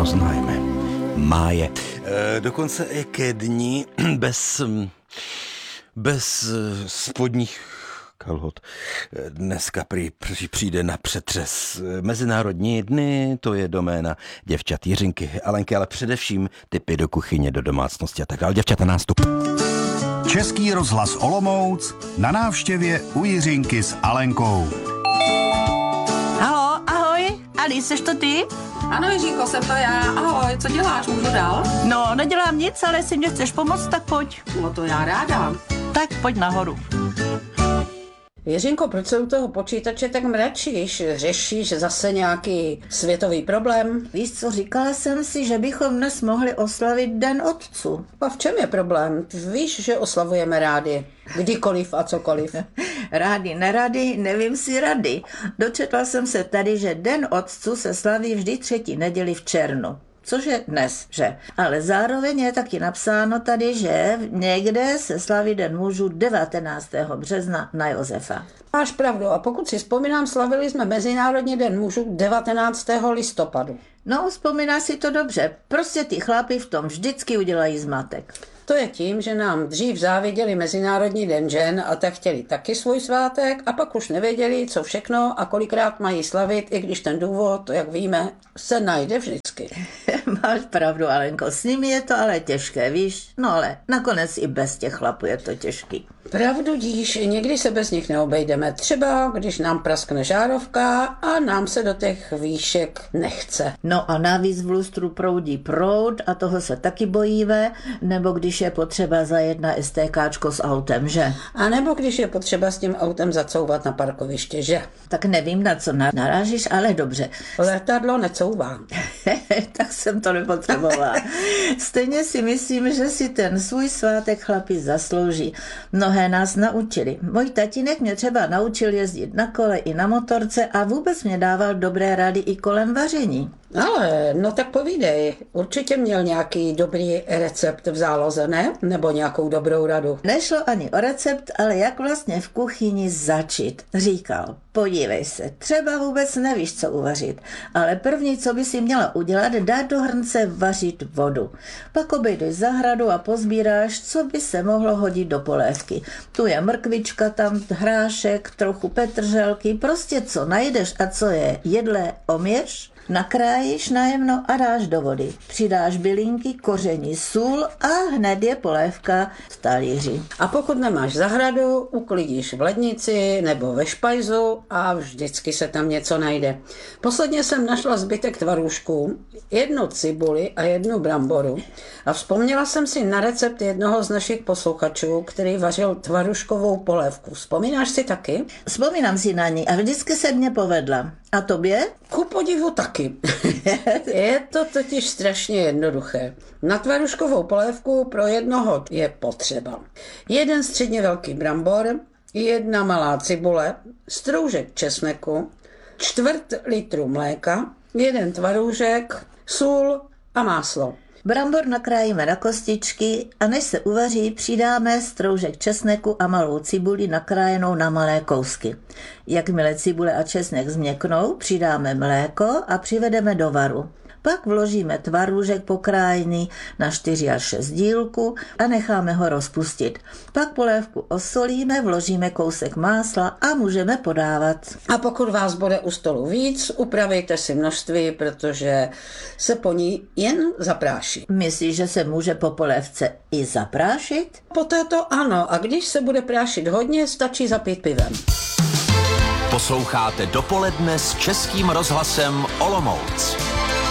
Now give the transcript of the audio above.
poznajme. Máje. Dokonce i ke dni bez spodních kalhot. Dneska přijde na přetřes. Mezinárodní dny, to je doména děvčat Jiřinky, Alenky, ale především tipy do kuchyně, do domácnosti a tak dále. Děvčata, nástup. Český rozhlas Olomouc na návštěvě u Jiřinky s Alenkou. Halo, ahoj, Ali, seš to ty? Ano, Jiřinko, jsem to já. Ahoj, co děláš, můžu dál? No, nedělám nic, ale jestli mě chceš pomoct, tak pojď. No to já ráda. Tak pojď nahoru. Jiřinko, proč se u toho počítače tak mračíš? Řešíš zase nějaký světový problém? Víš co, říkala jsem si, že bychom dnes mohli oslavit Den otců. A v čem je problém? Víš, že oslavujeme rádi. Kdykoliv a cokoliv. Rádi, nerady, nevím si rady. Dočetla jsem se tady, že Den otců se slaví vždy 3. neděli v červnu. Což je dnes, že? Ale zároveň je taky napsáno tady, že někde se slaví Den mužů 19. března na Josefa. Máš pravdu a pokud si vzpomínám, slavili jsme Mezinárodní den mužů 19. listopadu. No, vzpomínáš si to dobře. Prostě ty chlapi v tom vždycky udělají zmatek. To je tím, že nám dřív záviděli Mezinárodní den žen a tak chtěli taky svůj svátek a pak už nevěděli, co všechno a kolikrát mají slavit, i když ten důvod, jak víme, se najde vždycky. Máš pravdu, Alenko, s nimi je to ale těžké, víš? No ale nakonec i bez těch chlapů je to těžký. Pravdu díš, někdy se bez nich neobejdeme. Třeba, když nám praskne žárovka a nám se do těch výšek nechce. No a navíc v lustru proudí proud a toho se taky bojíme, nebo když je potřeba zajet na STKčko s autem, že? A nebo když je potřeba s tím autem zacouvat na parkoviště, že? Tak nevím, na co narážíš, ale dobře. Letadlo necouvá. Tak jsem to nepotřebovala. Stejně si myslím, že si ten svůj svátek chlapi zaslouží. Mnohé nás naučili. Můj tatínek mě třeba naučil jezdit na kole i na motorce a vůbec mě dával dobré rady i kolem vaření. Ale, no tak povídej, určitě měl nějaký dobrý recept v záloze, ne? Nebo nějakou dobrou radu? Nešlo ani o recept, ale jak vlastně v kuchyni začít. Říkal, podívej se, třeba vůbec nevíš, co uvařit, ale první, co by si měla udělat, dát do hrnce vařit vodu. Pak obejdeš zahradu a pozbíráš, co by se mohlo hodit do polévky. Tu je mrkvička, tam hrášek, trochu petrželky, prostě co najdeš a co je jedlé, oměš. Nakrájíš najemno a dáš do vody. Přidáš bylinky, koření, sůl a hned je polévka v talíři. A pokud nemáš zahradu, uklidíš v lednici nebo ve špajzu a vždycky se tam něco najde. Posledně jsem našla zbytek tvarůžků, 1 cibuli a 1 bramboru a vzpomněla jsem si na recept jednoho z našich posluchačů, který vařil tvarůžkovou polévku. Vzpomínáš si taky? Vzpomínám si na ní a vždycky se mě povedla. A tobě? Ku podivu taky. Je to totiž strašně jednoduché. Na tvarůžkovou polévku pro jednoho je potřeba 1 středně velký brambor, 1 malá cibule, stroužek česneku, 1/4 litru mléka, 1 tvarůžek, sůl a máslo. Brambor nakrájíme na kostičky a než se uvaří, přidáme stroužek česneku a malou cibuli nakrájenou na malé kousky. Jakmile cibule a česnek změknou, přidáme mléko a přivedeme do varu. Pak vložíme tvarůžek pokrájený na 4 až 6 dílků a necháme ho rozpustit. Pak polévku osolíme, vložíme kousek másla a můžeme podávat. A pokud vás bude u stolu víc, upravejte si množství, protože se po ní jen zapráší. Myslíš, že se může po polévce i zaprášit? Poté to ano, a když se bude prášit hodně, stačí zapít pivem. Posloucháte Dopoledne s Českým rozhlasem Olomouc.